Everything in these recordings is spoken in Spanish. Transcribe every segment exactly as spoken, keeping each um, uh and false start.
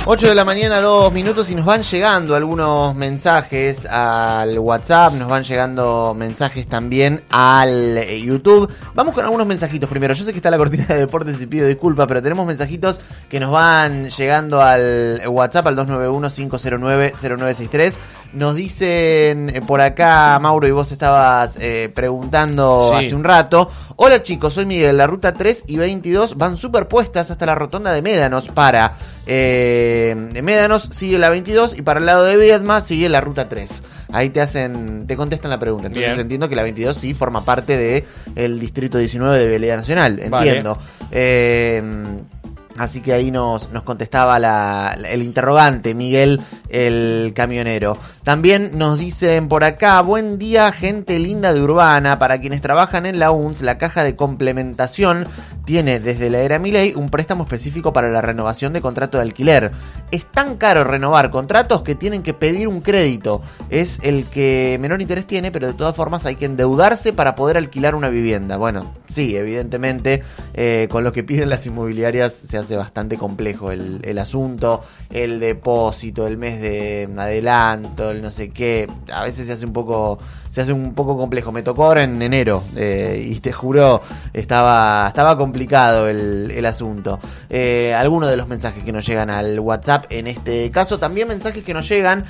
ocho de la mañana, dos minutos, y nos van llegando algunos mensajes al WhatsApp, nos van llegando mensajes también al YouTube. Vamos con algunos mensajitos primero. Yo sé que está la cortina de deportes y pido disculpas, pero tenemos mensajitos que nos van llegando al WhatsApp, al dos nueve uno, cinco cero nueve, cero nueve seis tres. Nos dicen eh, por acá, Mauro, y vos estabas eh, preguntando sí. hace un rato. Hola chicos, soy Miguel. La ruta tres y veintidós van superpuestas hasta la rotonda de Médanos. Para eh, Médanos sigue la veintidós y para el lado de Viedma sigue la ruta tres. Ahí te hacen, te contestan la pregunta. Entonces Bien. entiendo que la veintidós sí forma parte de el distrito diecinueve de Vialidad Nacional. Entiendo. Vale. Eh, Así que ahí nos, nos contestaba la, el interrogante, Miguel, el camionero. También nos dicen por acá, buen día, gente linda de Urbana. Para quienes trabajan en la U N S, la caja de complementación tiene desde la era Milei un préstamo específico para la renovación de contrato de alquiler. Es tan caro renovar contratos que tienen que pedir un crédito. Es el que menor interés tiene, pero de todas formas hay que endeudarse para poder alquilar una vivienda. Bueno, sí, evidentemente, eh, con lo que piden las inmobiliarias se hace bastante complejo el, el asunto, el depósito, el mes de adelanto, el no sé qué. A veces se hace un poco... Se hace un poco complejo. Me tocó ahora en enero eh, y te juro, estaba estaba complicado el, el asunto. Eh, algunos de los mensajes que nos llegan al WhatsApp en este caso. También mensajes que nos llegan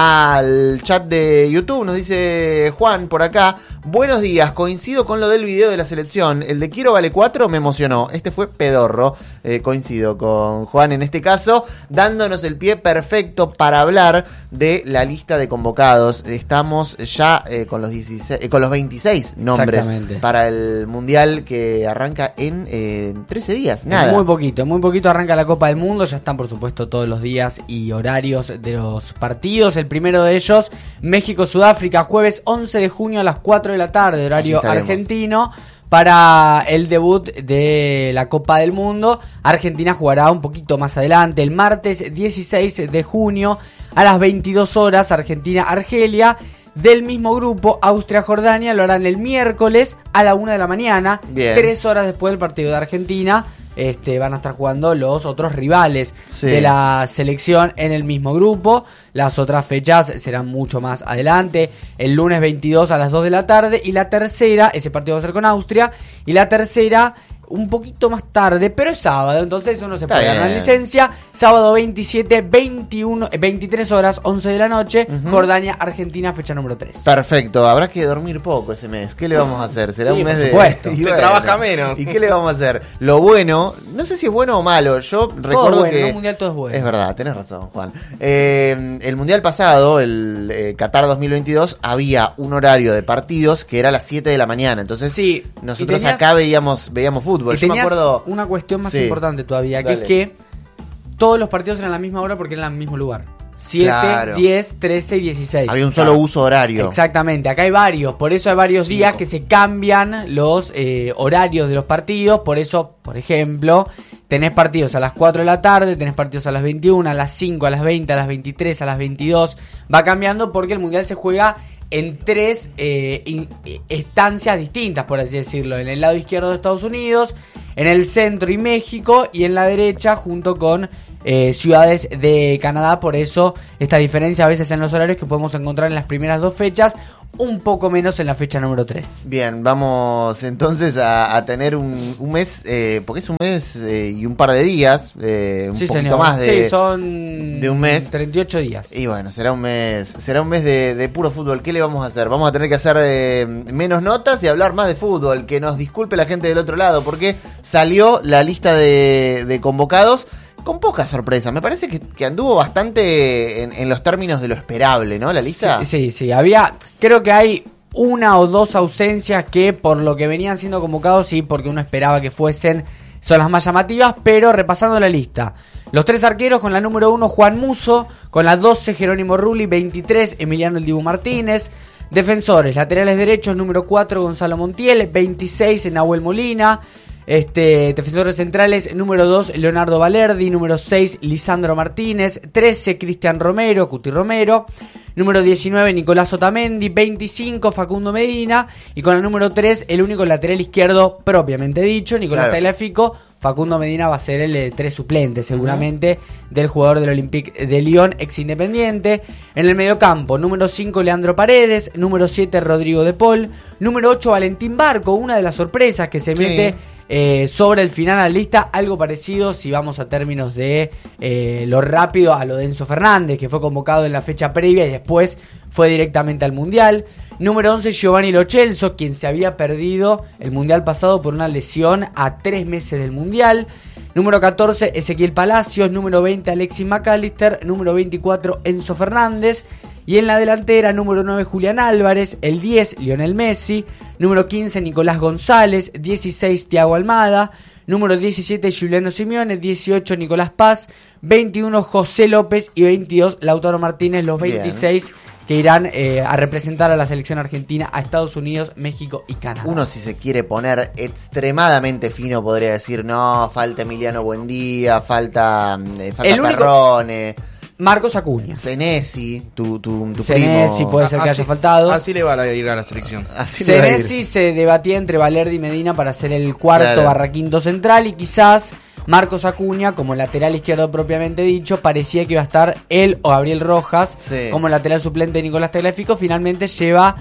al chat de YouTube. Nos dice Juan por acá. Buenos días, coincido con lo del video de la selección. El de Quiero vale cuatro me emocionó. Este fue pedorro. Eh, coincido con Juan en este caso, dándonos el pie perfecto para hablar de la lista de convocados. Estamos ya eh, con los dieciséis, eh, con los veintiséis nombres para el Mundial que arranca en eh, trece días. Nada. Muy poquito, muy poquito arranca la Copa del Mundo. Ya están, por supuesto, todos los días y horarios de los partidos. El primero de ellos, México-Sudáfrica, jueves once de junio a las cuatro de la tarde, horario argentino. Para el debut de la Copa del Mundo, Argentina jugará un poquito más adelante, el martes dieciséis de junio a las veintidós horas, Argentina-Argelia. Del mismo grupo, Austria-Jordania lo harán el miércoles a la una de la mañana, Bien. tres horas después del partido de Argentina. Este, van a estar jugando los otros rivales sí. de la selección en el mismo grupo. Las otras fechas serán mucho más adelante. El lunes veintidós a las dos de la tarde. Y la tercera, ese partido va a ser con Austria. Y la tercera un poquito más tarde, pero es sábado, entonces uno se puede ganar licencia. Sábado veintisiete, veintiuno, veintitrés horas, once de la noche, uh-huh. Jordania, Argentina, fecha número tres. Perfecto, habrá que dormir poco ese mes. ¿Qué le vamos a hacer? Será sí, un mes de... supuesto. Y se bueno, trabaja menos. ¿Y qué le vamos a hacer? Lo bueno, no sé si es bueno o malo, yo todo recuerdo bueno, que... el mundial todo es bueno. Es verdad, tenés razón, Juan. Eh, el mundial pasado, el eh, Qatar dos mil veintidós, había un horario de partidos que era a las siete de la mañana, entonces sí, nosotros tenías, acá veíamos, veíamos fútbol. Yo me acuerdo... Una cuestión más sí. importante todavía, que Dale. es que todos los partidos eran a la misma hora porque eran al mismo lugar. siete, claro. diez, trece y dieciséis. Había un solo claro. uso horario. Exactamente, acá hay varios, por eso hay varios Cinco. días que se cambian los eh, horarios de los partidos. Por eso, por ejemplo, tenés partidos a las cuatro de la tarde, tenés partidos a las veintiuna, a las cinco, a las veinte, a las veintitrés, a las veintidós. Va cambiando porque el Mundial se juega en tres eh, in, estancias distintas, por así decirlo. En el lado izquierdo de Estados Unidos, en el centro y México, y en la derecha junto con eh, ciudades de Canadá. Por eso esta diferencia a veces en los horarios que podemos encontrar en las primeras dos fechas, un poco menos en la fecha número tres. Bien, vamos entonces a, a tener un, un mes, eh, porque es un mes eh, y un par de días, eh, un sí, poquito señor. más de, sí, son de un mes. treinta y ocho días. Y bueno, será un mes será un mes de, de puro fútbol. ¿Qué le vamos a hacer? Vamos a tener que hacer eh, menos notas y hablar más de fútbol. Que nos disculpe la gente del otro lado, porque salió la lista de, de convocados con poca sorpresa. Me parece que, que anduvo bastante en, en los términos de lo esperable, ¿no? La lista. Sí, sí, sí. Había, creo que hay una o dos ausencias que por lo que venían siendo convocados, sí, porque uno esperaba que fuesen, son las más llamativas. Pero repasando la lista, los tres arqueros: con la número uno Juan Musso, con la doce Jerónimo Rulli, veintitrés Emiliano El Dibu Martínez. Defensores, laterales derechos, número cuatro Gonzalo Montiel, veintiséis Nahuel Molina. Este, defensores centrales, número dos Leonardo Valerdi, número seis Lisandro Martínez, trece Cristian Romero, Cuti Romero, número diecinueve Nicolás Otamendi, veinticinco Facundo Medina, y con la número tres el único lateral izquierdo propiamente dicho, Nicolás claro. Tagliafico, Facundo Medina va a ser el eh, tres suplente seguramente uh-huh. del jugador del Olympique de Lyon, ex Independiente. En el mediocampo, número cinco Leandro Paredes, número siete Rodrigo de Paul, número ocho Valentín Barco, una de las sorpresas que se mete sí. eh, sobre el final a la lista, algo parecido si vamos a términos de eh, lo rápido a lo de Enzo Fernández, que fue convocado en la fecha previa y después fue directamente al Mundial. Número once, Giovanni Lo Celso, quien se había perdido el Mundial pasado por una lesión a tres meses del Mundial. Número catorce, Ezequiel Palacios. Número veinte, Alexis McAllister. Número veinticuatro, Enzo Fernández. Y en la delantera, número nueve, Julián Álvarez. El diez, Lionel Messi. Número quince, Nicolás González. dieciséis, Thiago Almada. Número diecisiete, Giuliano Simeone. dieciocho, Nicolás Paz. veintiuno, José López. Y veintidós, Lautaro Martínez. Los veintiséis... Bien. Que irán eh, a representar a la selección argentina a Estados Unidos, México y Canadá. Uno, si se quiere poner extremadamente fino, podría decir, no, falta Emiliano Buendía, falta, eh, falta Perrone. Marcos Acuña. Senesi, tu, tu, tu Senesi primo. puede ser que así, haya faltado. Así le va a ir a la selección. Senesi se debatía entre Valerdi y Medina para ser el cuarto claro. barra quinto central, y quizás Marcos Acuña, como lateral izquierdo propiamente dicho, parecía que iba a estar él o Gabriel Rojas sí. como lateral suplente de Nicolás Tagliafico. Finalmente lleva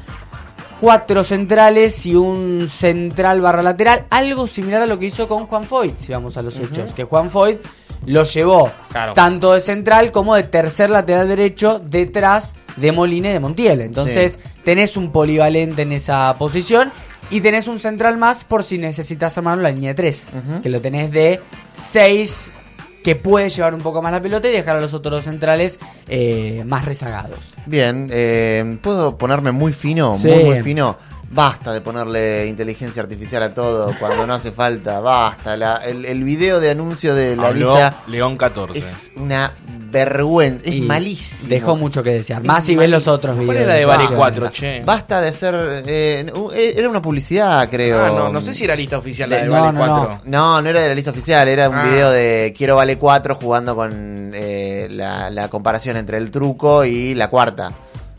cuatro centrales y un central barra lateral, algo similar a lo que hizo con Juan Foyt, si vamos a los uh-huh. hechos, que Juan Foyt lo llevó claro. tanto de central como de tercer lateral derecho detrás de Molina y de Montiel. Entonces sí. tenés un polivalente en esa posición y tenés un central más por si necesitas armar la línea de tres, uh-huh. que lo tenés de seis, que puede llevar un poco más la pelota y dejar a los otros dos centrales eh, más rezagados. Bien, eh, ¿puedo ponerme muy fino? Sí. Muy, muy fino. Basta de ponerle inteligencia artificial a todo cuando no hace falta. Basta. La, el, el video de anuncio de la Habló lista León catorce. Es una vergüenza. Es y malísimo. Dejó mucho que desear. Más si ves los otros videos. ¿Cuál era de Vale cuatro, che? Basta de hacer... Eh, era una publicidad, creo. Ah, no, no sé si era lista oficial la de, de no, Vale no, cuatro. No. no, no era de la lista oficial. Era un ah. video de Quiero Vale cuatro jugando con eh, la, la comparación entre el truco y la cuarta.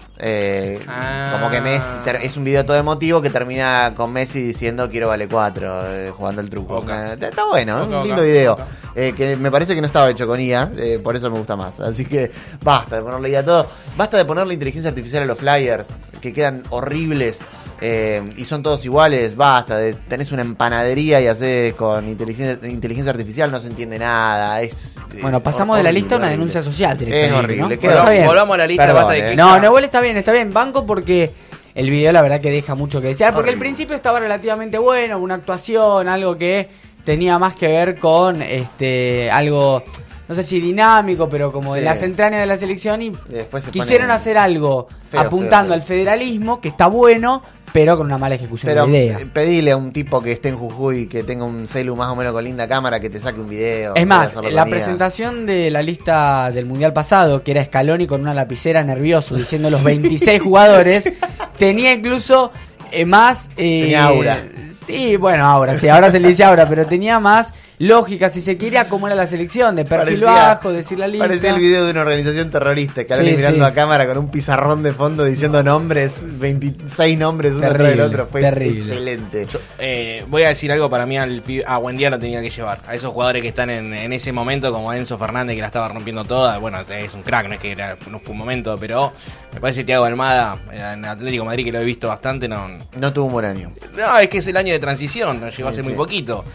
Eh, ah. Como que Messi ter- es un video todo emotivo que termina con Messi diciendo quiero vale cuatro eh, jugando el truco. Okay. Eh, está bueno, okay, un lindo okay, video okay. Eh, que me parece que no estaba hecho con I A, eh, por eso me gusta más. Así que basta de ponerle I A a todo, basta de ponerle inteligencia artificial a los flyers que quedan horribles. Eh, y son todos iguales, basta, de, tenés una empanadería y haces con inteligencia, inteligencia artificial, no se entiende nada. Es Bueno, pasamos horrible, de la lista a una horrible. denuncia social. Es horrible. ¿no? Queda, bueno, volvamos a la lista. Perdón, basta eh. de no, no, igual está bien, está bien. Banco porque el video la verdad que deja mucho que desear. Porque horrible. al principio estaba relativamente bueno, una actuación, algo que tenía más que ver con este algo... no sé si dinámico, pero como sí. de las entrañas de la selección, y, y quisieron hacer algo feo, apuntando feo, feo. al federalismo, que está bueno, pero con una mala ejecución pero de la idea. Pedile a un tipo que esté en Jujuy, que tenga un celu más o menos con linda cámara, que te saque un video. Es más, la presentación de la lista del Mundial pasado, que era Scaloni con una lapicera nervioso diciendo los veintiséis jugadores, tenía incluso eh, más... Eh, tenía aura. Sí, bueno, ahora sí, ahora se le dice ahora, pero tenía más lógica, si se quiere, a cómo era la selección, de perfil parecía, bajo, decir la lista. Parecía el video de una organización terrorista, que sí, mirando sí. a cámara con un pizarrón de fondo diciendo nombres, veintiséis nombres uno terrible, tras el otro, fue terrible. Excelente. Yo, eh, voy a decir algo para mí, al a Buendía lo tenía que llevar, a esos jugadores que están en, en ese momento, como Enzo Fernández, que la estaba rompiendo toda, bueno, es un crack, no es que era, no fue un momento, pero me parece que Thiago Almada, en Atlético de Madrid, que lo he visto bastante, no... No tuvo un buen año. No, es que es el año de transición, nos llegó sí, hace sí. muy poquito.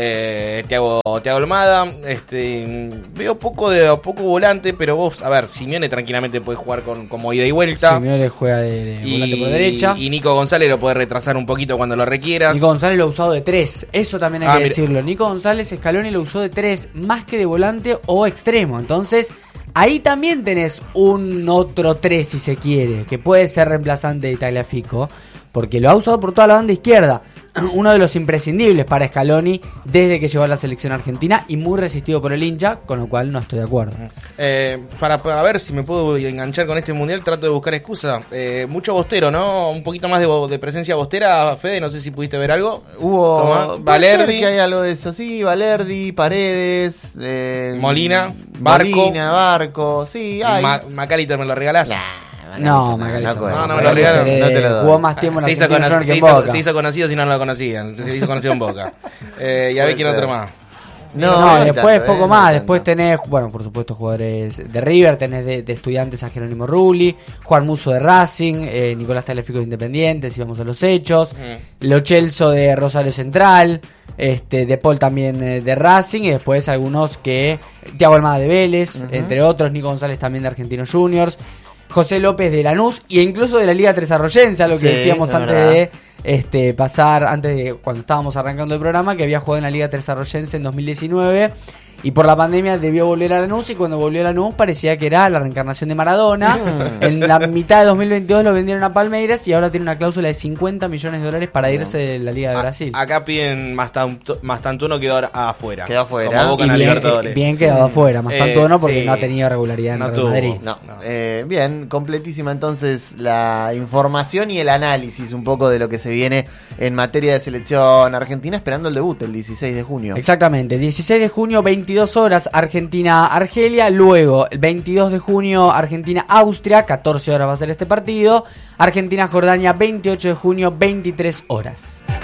Eh, Thiago, Thiago Almada, este, veo poco de poco volante, pero vos, a ver, Simeone tranquilamente puede jugar con como ida y vuelta. Simeone juega de, de y, volante por derecha. Y Nico González lo puede retrasar un poquito cuando lo requieras. Nico González lo ha usado de tres, eso también hay ah, que mira. decirlo. Nico González Scaloni lo usó de tres, más que de volante o extremo. Entonces, ahí también tenés un otro tres, si se quiere, que puede ser reemplazante de Tagliafico, porque lo ha usado por toda la banda izquierda. Uno de los imprescindibles para Scaloni desde que llegó a la selección argentina y muy resistido por el hincha, con lo cual no estoy de acuerdo. Eh, para, para ver si me puedo enganchar con este mundial, trato de buscar excusa. Eh, mucho bostero, ¿no? Un poquito más de, de presencia bostera, Fede, no sé si pudiste ver algo. Hubo Tomá, Valerdi. Que hay algo de eso, sí, Valerdi, Paredes, eh, Molina, Barco. Molina, Barco, sí, hay. Ma- Macaliter, ¿me lo regalás? Nah. No, Macalester no, no, no, me lo regalaron, eh, no te lo doy. Jugó más tiempo en se, hizo Argentina cono- que se, en hizo, Boca. se hizo conocido si no lo conocían. Se hizo conocido en Boca. Eh, y a ver quién otro más. No, no, después tanto, poco eh, más, no después tenés, bueno, por supuesto jugadores de River, tenés de, de Estudiantes a Jerónimo Rulli, Juan Musso de Racing, eh, Nicolás Tagliafico de Independiente, si vamos a los hechos, mm. Lo Celso de Rosario Central, este De Paul también eh, de Racing, y después algunos que, Thiago Almada de Vélez, uh-huh. entre otros, Nico González también de Argentinos Juniors, José López de Lanús, e incluso de la Liga Tres Arroyense, lo que sí, decíamos antes verdad. de este pasar, antes de cuando estábamos arrancando el programa, que había jugado en la Liga Tres Arroyense en dos mil diecinueve, y por la pandemia debió volver a Lanús, y cuando volvió a Lanús parecía que era la reencarnación de Maradona. En la mitad de dos mil veintidós lo vendieron a Palmeiras y ahora tiene una cláusula de cincuenta millones de dólares para irse de la Liga de Brasil. A, acá piden Mastantuono, quedó afuera. Quedó afuera. Como Boca en la bien, Libertadores. Bien quedado afuera, Mastantuono eh, porque sí. no ha tenido regularidad en no Real tuvo, Madrid. No. No. Eh, bien, completísima entonces la información y el análisis un poco de lo que se viene en materia de selección argentina, esperando el debut el dieciséis de junio. Exactamente, dieciséis de junio, veintidós horas, Argentina-Argelia, luego el veintidós de junio Argentina-Austria, catorce horas va a ser este partido, Argentina-Jordania veintiocho de junio, veintitrés horas.